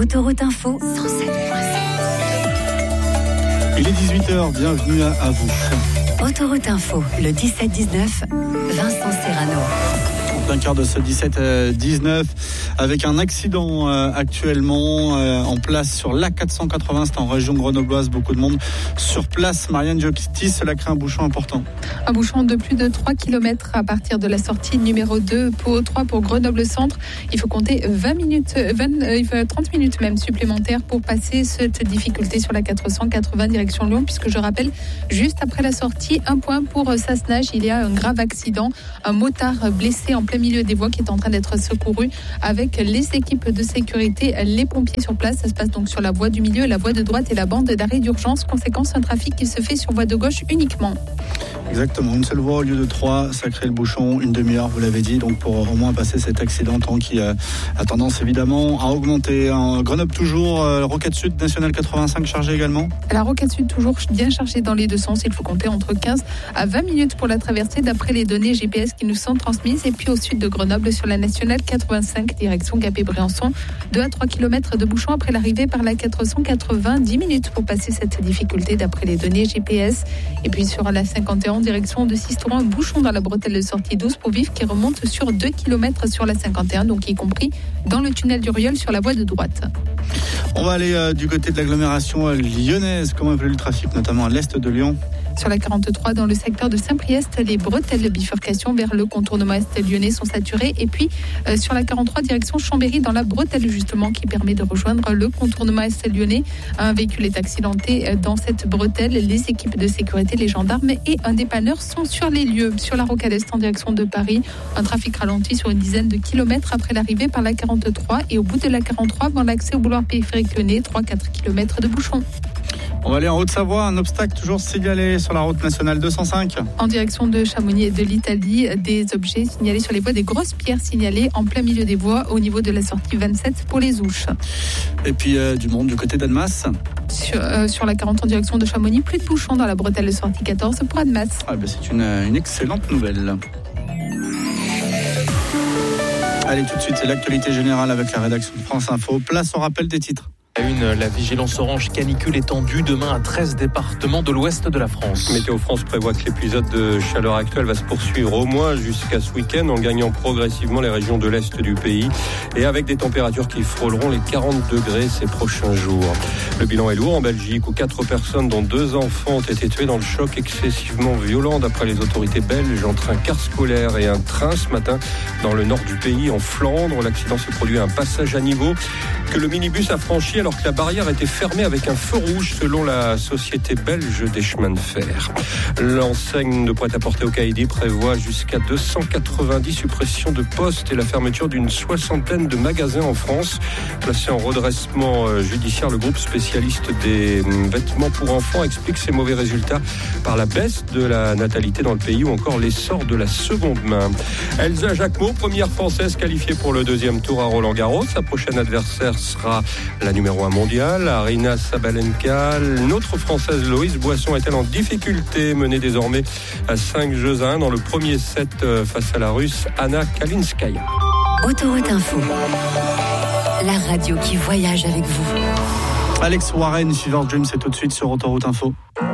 Autoroute Info 107.7. Il est 18h, bienvenue à vous. Autoroute Info, le 17-19, Vincent Serrano. Un quart de ce 17-19 avec un accident actuellement en place sur l'A480, c'est en région grenobloise, beaucoup de monde sur place. Marianne Jokitis, cela crée un bouchon important. Un bouchon de plus de 3 km à partir de la sortie numéro 2 pour 3 pour Grenoble Centre. Il faut compter 30 minutes même supplémentaires pour passer cette difficulté sur la 480 direction Lyon, puisque je rappelle, juste après la sortie, un point pour Sassenage, il y a un grave accident, un motard blessé en plein milieu des voies qui est en train d'être secouru avec les équipes de sécurité, les pompiers sur place. Ça se passe donc sur la voie du milieu, la voie de droite et la bande d'arrêt d'urgence. Conséquence, un trafic qui se fait sur voie de gauche uniquement. Exactement, une seule voie au lieu de 3, ça crée le bouchon, une demi-heure, vous l'avez dit, donc pour au moins passer cet accident, temps qui a tendance évidemment à augmenter. En Grenoble toujours, Rocade Sud, National 85 chargée également. La Rocade Sud toujours bien chargée dans les deux sens, il faut compter entre 15 à 20 minutes pour la traversée d'après les données GPS qui nous sont transmises. Et puis au sud de Grenoble sur la Nationale 85, direction Gap-et-Briançon, 2 à 3 km de bouchon après l'arrivée par la 480, 10 minutes pour passer cette difficulté d'après les données GPS. Et puis sur la 51, direction de Sisteron, un bouchon dans la bretelle de sortie 12 pour Vif qui remonte sur 2 km sur la 51, donc y compris dans le tunnel du Rieul sur la voie de droite. On va aller du côté de l'agglomération lyonnaise. Comment évolue le trafic, notamment à l'est de Lyon? Sur la 43, dans le secteur de Saint-Priest, les bretelles de bifurcation vers le contournement est lyonnais sont saturées. Et puis, sur la 43, direction Chambéry, dans la bretelle justement qui permet de rejoindre le contournement est lyonnais. Un véhicule est accidenté dans cette bretelle. Les équipes de sécurité, les gendarmes et un dépanneur sont sur les lieux. Sur la rocade est en direction de Paris, un trafic ralenti sur une dizaine de kilomètres après l'arrivée par la 43. Et au bout de la 43, avant l'accès au boulevard périphérique lyonnais, 3-4 km de bouchons. On va aller en Haute-Savoie, un obstacle toujours signalé sur la route nationale 205. En direction de Chamonix et de l'Italie, des objets signalés sur les voies, des grosses pierres signalées en plein milieu des voies au niveau de la sortie 27 pour les Ouches. Et puis du monde du côté d'Annemasse. Sur la 40 en direction de Chamonix, plus de bouchons dans la bretelle de sortie 14 pour Annemasse. C'est une excellente nouvelle. Allez, tout de suite, c'est l'actualité générale avec la rédaction de France Info. Place au rappel des titres. La vigilance orange canicule étendue demain à 13 départements de l'ouest de la France. Météo France prévoit que l'épisode de chaleur actuelle va se poursuivre au moins jusqu'à ce week-end en gagnant progressivement les régions de l'est du pays et avec des températures qui frôleront les 40 degrés ces prochains jours. Le bilan est lourd en Belgique où 4 personnes dont 2 enfants ont été tuées dans le choc excessivement violent d'après les autorités belges entre un car scolaire et un train ce matin dans le nord du pays en Flandre. L'accident s'est produit à un passage à niveau que le minibus a franchi alors que la barrière était fermée avec un feu rouge selon la société belge des chemins de fer. L'enseigne de prêt-à-porter au Caïdi prévoit jusqu'à 290 suppressions de postes et la fermeture d'une 60aine de magasins en France. Placé en redressement judiciaire, le groupe spécialiste des vêtements pour enfants explique ses mauvais résultats par la baisse de la natalité dans le pays ou encore l'essor de la seconde main. Elsa Jacquemot, première française qualifiée pour le 2e tour à Roland-Garros. Sa prochaine adversaire sera la numéro 1 mondiale, Aryna Sabalenka. Notre française Loïse Boisson est-elle en difficulté, menée désormais à 5 jeux à 1 dans le premier set face à la russe Anna Kalinskaya. Autoroute Info, la radio qui voyage avec vous. Alex Warren, Fever Dream, c'est tout de suite sur Autoroute Info.